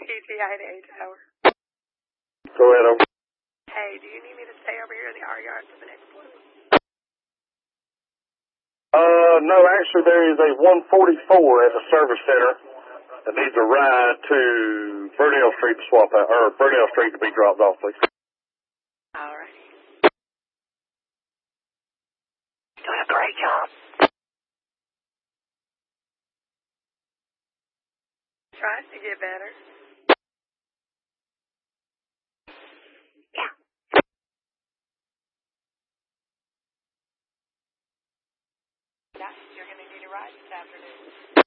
TGI to H-Tower. Go ahead, over. Hey, do you need me to stay over here in the R-yard for the next one? No, actually there is a 144 at the service center that needs a ride to Burnell Street to swap out, or Burnell Street to be dropped off, please. All right. Doing a great job. Trying to get better. Yeah. Yeah, you're going to need a ride this afternoon.